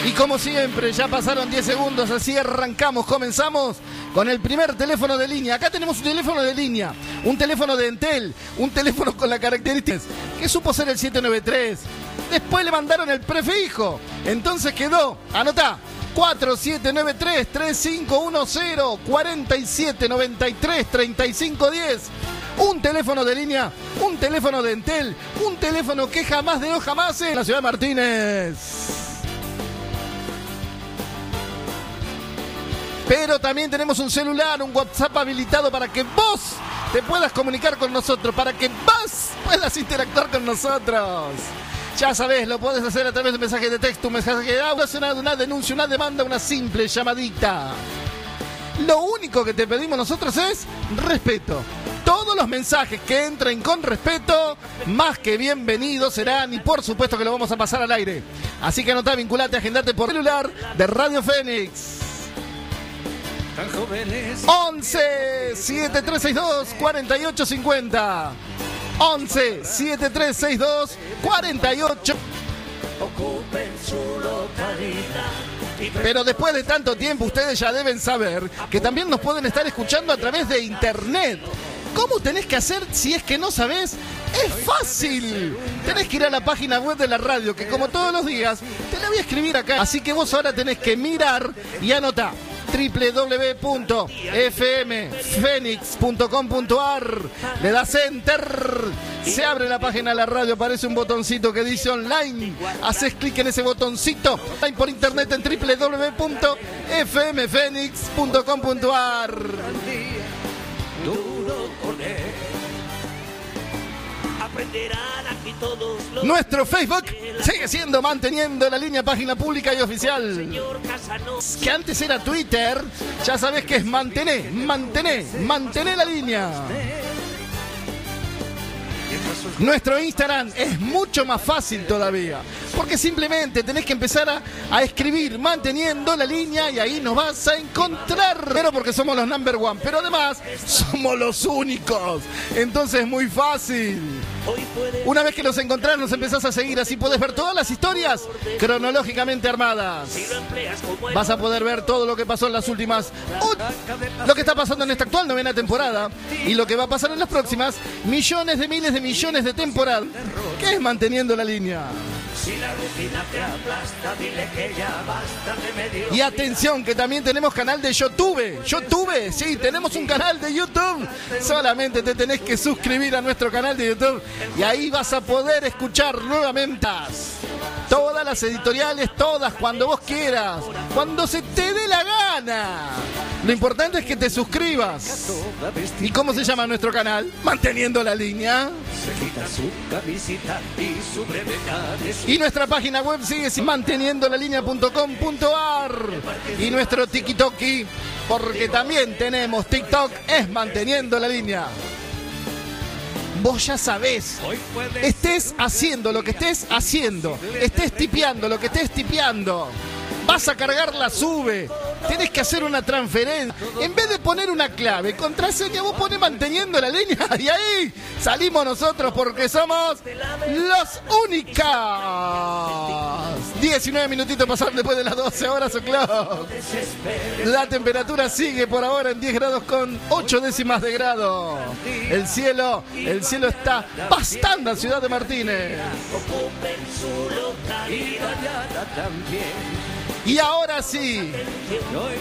Y como siempre, ya pasaron 10 segundos, así arrancamos, comenzamos con el primer teléfono de línea. Acá tenemos un teléfono de línea, un teléfono de Entel, un teléfono con las características que supo ser el 793. Después le mandaron el prefijo, entonces quedó, anotá, 4793-3510, 4793-3510. Un teléfono de línea, un teléfono de Entel, un teléfono que jamás de jamás en la ciudad de Martínez. Pero también tenemos un celular, un WhatsApp habilitado para que vos te puedas comunicar con nosotros, para que vos puedas interactuar con nosotros. Ya sabés, lo podés hacer a través de un mensaje de texto, un mensaje de audio, una denuncia, una demanda, una simple llamadita. Lo único que te pedimos nosotros es respeto. Todos los mensajes que entren con respeto, más que bienvenidos serán, y por supuesto que lo vamos a pasar al aire. Así que anotá, vinculate, agendate por celular de Radio Fénix. 11 7362 4850. 11 7362 48. Ocupen su localidad. Pero después de tanto tiempo, ustedes ya deben saber que también nos pueden estar escuchando a través de internet. ¿Cómo tenés que hacer si es que no sabés? Es fácil. Tenés que ir a la página web de la radio, que como todos los días, te la voy a escribir acá. Así que vos ahora tenés que mirar y anotar www.fmfenix.com.ar. Le das enter, se abre la página de la radio, aparece un botoncito que dice online, haces clic en ese botoncito, por internet en www.fmfenix.com.ar. Nuestro Facebook sigue siendo Manteniendo la Línea, página pública y oficial. Que antes era Twitter, ya sabés que es mantener la línea. Nuestro Instagram es mucho más fácil todavía, porque simplemente tenés que empezar a escribir Manteniendo la Línea y ahí nos vas a encontrar. Pero porque somos los number one, pero además somos los únicos, entonces es muy fácil. Una vez que los encontrás, nos empezás a seguir, así podés ver todas las historias cronológicamente armadas. Vas a poder ver todo lo que pasó en las últimas, lo que está pasando en esta actual 9ª temporada y lo que va a pasar en las próximas millones de miles de millones de temporadas, que es Manteniendo la Línea. Y atención, que también tenemos canal de YouTube. Sí, tenemos un canal de YouTube. Solamente te tenés que suscribir a nuestro canal de YouTube y ahí vas a poder escuchar nuevamente todas las editoriales, todas, cuando vos quieras, cuando se te dé la gana. Lo importante es que te suscribas. ¿Y cómo se llama nuestro canal? Manteniendo la Línea. Y nuestra página web sigue manteniendolalinea.com.ar. Y nuestro tiki-toki, porque también tenemos TikTok, es Manteniendo la Línea. Vos ya sabés, estés haciendo lo que estés haciendo, estés tipeando lo que estés tipeando, vas a cargar la sube, tenés que hacer una transferencia. En vez de poner una clave, contraseña, vos ponés Manteniendo la Línea y ahí salimos nosotros porque somos los únicos. 19 minutitos pasaron después de las 12 horas o'clock. La temperatura sigue por ahora en 10 grados con 8 décimas de grado. El cielo está pastando a Ciudad de Martínez. Y ahora sí,